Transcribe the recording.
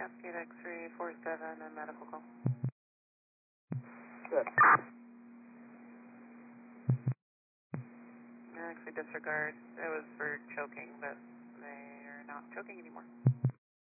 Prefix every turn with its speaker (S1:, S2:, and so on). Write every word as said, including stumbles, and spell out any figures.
S1: Cascade X-ray four seven and medical call.
S2: Good.
S1: Actually, disregard. It was for choking, but they are not choking anymore.